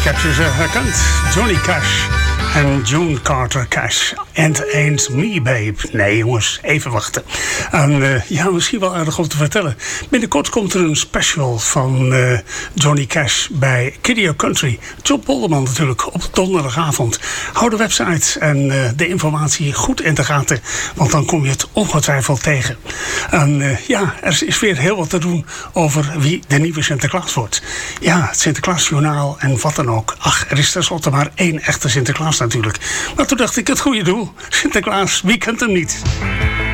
heb ze herkend. Johnny Cash en June Carter Cash. And Ain't Me Babe. Nee jongens, even wachten. En ja, misschien wel aardig om te vertellen. Binnenkort komt er een special van Johnny Cash bij Kiddio Country. John Polderman natuurlijk, op donderdagavond. Hou de website en de informatie goed in de gaten. Want dan kom je het ongetwijfeld tegen. En ja, er is weer heel wat te doen over wie de nieuwe Sinterklaas wordt. Ja, het Sinterklaasjournaal en wat dan ook. Ach, er is tenslotte maar één echte Sinterklaas natuurlijk. Maar toen dacht ik, het goede doel. Sinterklaas, wie kent hem niet?